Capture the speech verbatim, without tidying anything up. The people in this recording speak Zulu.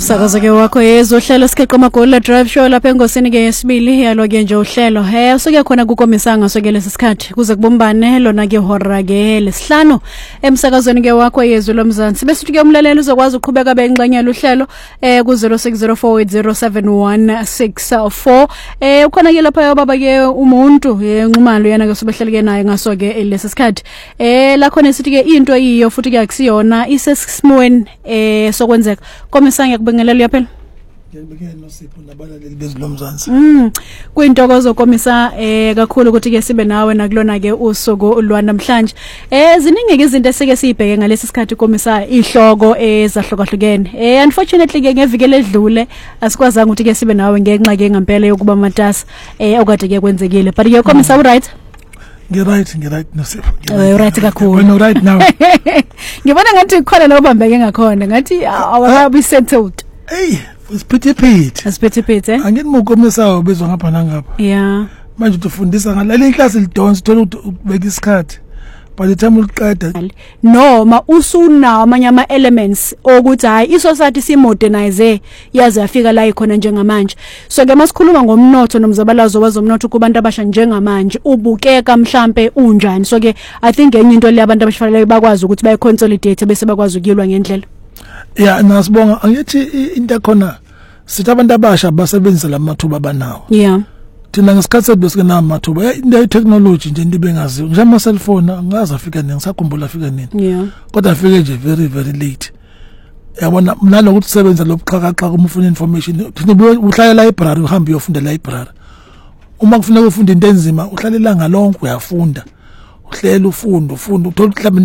Umsakazo ke wakho yezohlelo sikheqa magoli drive show lapha engosini ke yesibili yalo ke nje uhlelo he usuke khona kukomisanga soke lesikhathi kuze kubombane lona ke hora ke lesihlanu emsakazweni ke wakho yezwe lomzansi bese ke umlaleli uzokwazi ukuqhubeka bengxenye luhlelo eh ku zero six zero four eight zero seven one six four eh ukhona ke lapha baba ke umuntu enqumalo yana ke sobehleleke naye ngaso ke lesikhathi eh la khona sithi ke into yiyo futhi ke akusiyona isesimweni eh sokwenzeka komisanga kubengelela yaphela ngiyabekela noSipho nabalaleli bezilomzansi mm kuyintokozo komisa eh kakhulu ukuthi ke sibe nawe nakulona ke usuku lwa namhlanje eh ziningi ke izinto esike sibheke ngalesi sikhathi komisa ihloko ezahlukahlukene eh unfortunately ke ngevikele edlule asikwazanga ukuthi ke sibe nawe ngenxa ke ngempela yokuba matasa eh okade ke kwenzekile but ke komisa u right Ngiright ngiright noSipho eh right kakhulu no right now ngibona ngathi khona lo bambeke ngakhona ngathi awakabi settled hey usiphethe phethe asiphethe phethe eh angithi mukomisa ubizwa ngapha nangapha yeah manje utufundisa ngaleli class lidonse thola ukubeka isikhathi by the time uliqeda noma usunawo amanye ama elements ukuthi hayi isociety simodernize yaze yafika la ikhona njengamanje so ke masikhuluma ngomnotho nomzabalazo wazomnotho kubantu abasha njengamanje ubukeka mhlambe unjani so ke I think enye into le abantu abashifanele bakwazi ukuthi bayi consolidate bese bakwazi ukuyilwa ngendlela yeah nasibonga angithi into khona sithi abantu abasha basebenzisa lamathuba banawo yeah thina ngesikhathi sebesike namathuba into ye technology nje ndibe ngazi nje ama cellphone angazi afika nini ngisakhumbula afika nini yeah kodwa afike nje very very late yabona mina lokuthi sebenza lobuxhakaxhaka uma ufuna information thina uhlala library uhamba uyofunda library uma kufuneka ufunda into enzima uhlalela ngalonke uyafunda uhlela ufunda ufunda uthola